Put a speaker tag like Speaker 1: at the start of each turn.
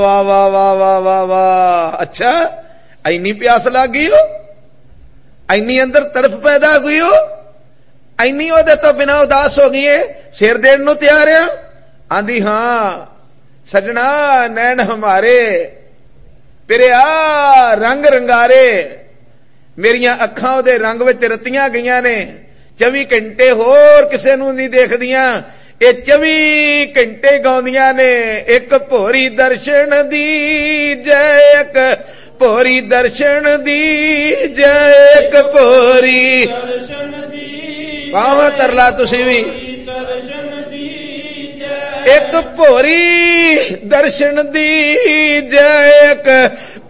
Speaker 1: वाह वाह वाह वाह वाह वाह। अच्छा, इन्नी प्यास लग गई हो, इन्नी अंदर तड़प पैदा हुई हो, इन्नी ओदे तो बिना उदास हो गई है, सिर देन नूं तैयार है। आंदी हां सजना नैन हमारे पिरिया रंग रंगारे, मेरिया अखां ओदे रंग विच रतियां गईयां ने। 24 घंटे होर किसे नूं नहीं देखदियां, ये 24 घंटे गाउंदियां ने एक भोरी दर्शन दी जय, एक भोरी दर्शन दी जय, एक भोरी पावा तरला तुसी भी। एक भोरी दर्शन दी जय, एक